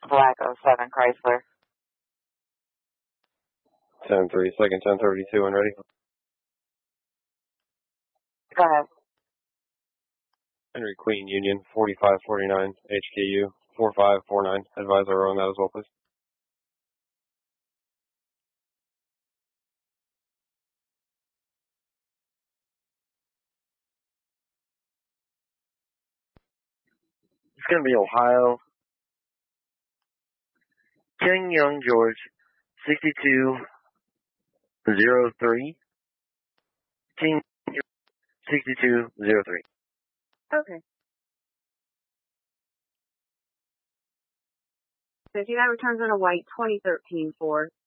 Black 07 Chrysler. 10-3, second 1032 and ready. Go ahead. Henry Queen Union 4549 HKU 4549. Advise our on that as well, please. It's going to be Ohio. King Young George 6203. King 6203. Okay. So if you got returns on a white 2013 Ford.